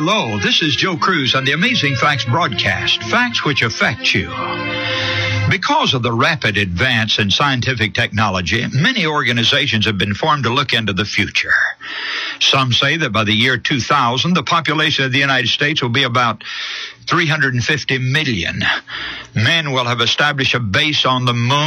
Hello, this is Joe Cruz on the Amazing Facts broadcast, facts which affect you. Because of the rapid advance in scientific technology, many organizations have been formed to look into the future. Some say that by the year 2000, the population of the United States will be about 350 million. Men will have established a base on the moon.